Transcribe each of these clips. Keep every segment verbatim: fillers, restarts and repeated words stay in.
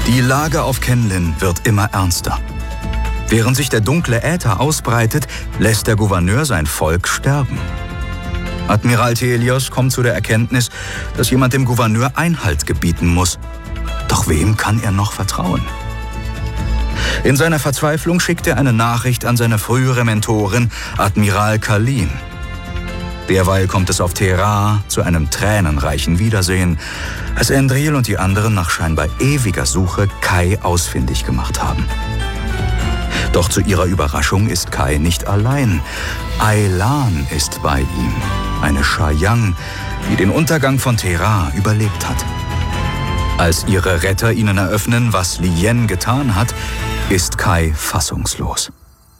Die Lage auf Kenlin wird immer ernster. Während sich der dunkle Äther ausbreitet, lässt der Gouverneur sein Volk sterben. Admiral Thelios kommt zu der Erkenntnis, dass jemand dem Gouverneur Einhalt gebieten muss. Doch wem kann er noch vertrauen? In seiner Verzweiflung schickt er eine Nachricht an seine frühere Mentorin, Admiral Khalin. Derweil kommt es auf Thera zu einem tränenreichen Wiedersehen, als Endril und die anderen nach scheinbar ewiger Suche Kai ausfindig gemacht haben. Doch zu ihrer Überraschung ist Kai nicht allein. Aylan ist bei ihm, eine Shayang, die den Untergang von Thera überlebt hat. Als ihre Retter ihnen eröffnen, was Lien getan hat, ist Kai fassungslos.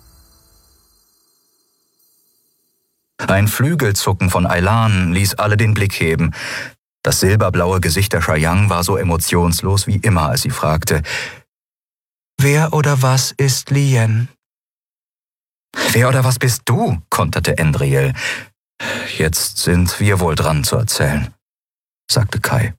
Ein Flügelzucken von Aylan ließ alle den Blick heben. Das silberblaue Gesicht der Shayang war so emotionslos wie immer, als sie fragte: »Wer oder was ist Lien?« »Wer oder was bist du?« konterte Endril. »Jetzt sind wir wohl dran zu erzählen«, sagte Kai.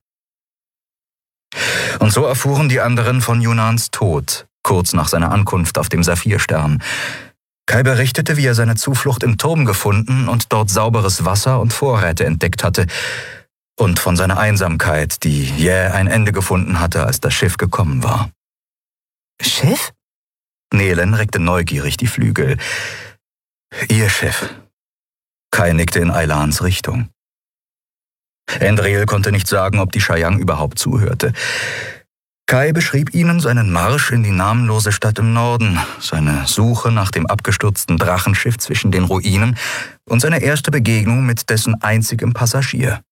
Und so erfuhren die anderen von Yunans Tod, kurz nach seiner Ankunft auf dem Saphirstern. Kai berichtete, wie er seine Zuflucht im Turm gefunden und dort sauberes Wasser und Vorräte entdeckt hatte, und von seiner Einsamkeit, die jäh ein Ende gefunden hatte, als das Schiff gekommen war. »Schiff?« Nehlen reckte neugierig die Flügel. »Ihr Schiff.« Kai nickte in Aylans Richtung. Endril konnte nicht sagen, ob die Shayang überhaupt zuhörte. Kai beschrieb ihnen seinen Marsch in die namenlose Stadt im Norden, seine Suche nach dem abgestürzten Drachenschiff zwischen den Ruinen und seine erste Begegnung mit dessen einzigem Passagier.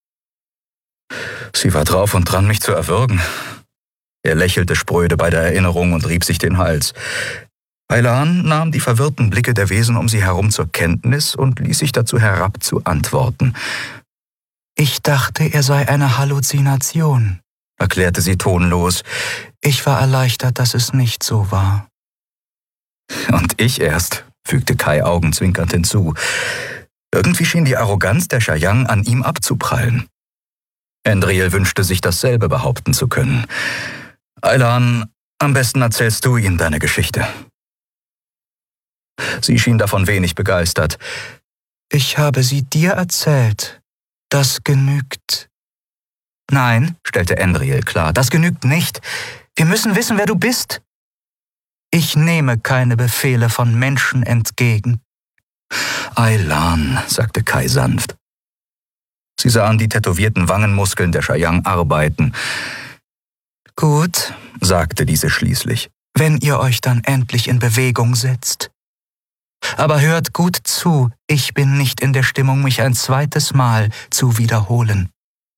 Sie war drauf und dran, mich zu erwürgen. Er lächelte spröde bei der Erinnerung und rieb sich den Hals. Aylan nahm die verwirrten Blicke der Wesen um sie herum zur Kenntnis und ließ sich dazu herab zu antworten. »Ich dachte, er sei eine Halluzination«, erklärte sie tonlos. »Ich war erleichtert, dass es nicht so war.« »Und ich erst«, fügte Kai augenzwinkernd hinzu. Irgendwie schien die Arroganz der Shayang an ihm abzuprallen. Endril wünschte sich, dasselbe behaupten zu können. »Aylan, am besten erzählst du ihnen deine Geschichte.« Sie schien davon wenig begeistert. »Ich habe sie dir erzählt. Das genügt.« »Nein«, stellte Endril klar, »das genügt nicht. Wir müssen wissen, wer du bist.« »Ich nehme keine Befehle von Menschen entgegen.« »Aylan«, sagte Kai sanft. Sie sahen die tätowierten Wangenmuskeln der Shayang arbeiten. »Gut«, sagte diese schließlich, »wenn ihr euch dann endlich in Bewegung setzt. Aber hört gut zu, ich bin nicht in der Stimmung, mich ein zweites Mal zu wiederholen.«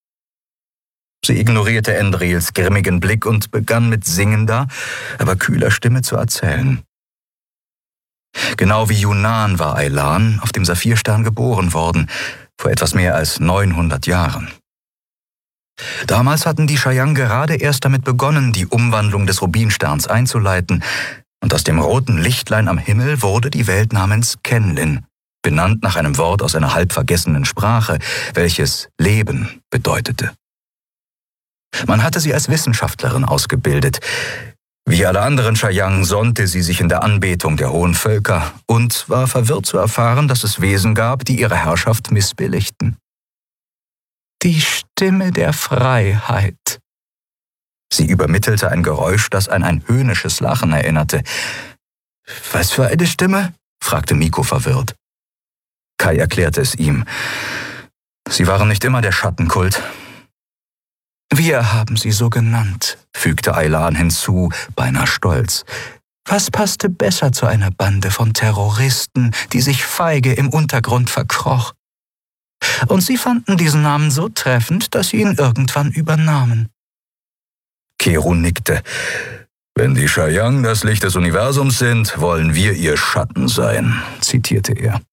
Sie ignorierte Endrils grimmigen Blick und begann mit singender, aber kühler Stimme zu erzählen. Genau wie Yunan war Aylan auf dem Saphirstern geboren worden, vor etwas mehr als neunhundert Jahren. Damals hatten die Shayang gerade erst damit begonnen, die Umwandlung des Rubinsterns einzuleiten, und aus dem roten Lichtlein am Himmel wurde die Welt namens Kenlin, benannt nach einem Wort aus einer halb vergessenen Sprache, welches Leben bedeutete. Man hatte sie als Wissenschaftlerin ausgebildet. Wie alle anderen Shayang sonnte sie sich in der Anbetung der hohen Völker und war verwirrt zu erfahren, dass es Wesen gab, die ihre Herrschaft missbilligten. »Die Stimme der Freiheit.« Sie übermittelte ein Geräusch, das an ein höhnisches Lachen erinnerte. »Was für eine Stimme?« fragte Miko verwirrt. Kai erklärte es ihm. Sie waren nicht immer der Schattenkult. »Wir haben sie so genannt«, fügte Aylan hinzu, beinahe stolz. »Was passte besser zu einer Bande von Terroristen, die sich feige im Untergrund verkroch? Und sie fanden diesen Namen so treffend, dass sie ihn irgendwann übernahmen.« Keru nickte. »Wenn die Shayang das Licht des Universums sind, wollen wir ihr Schatten sein«, zitierte er.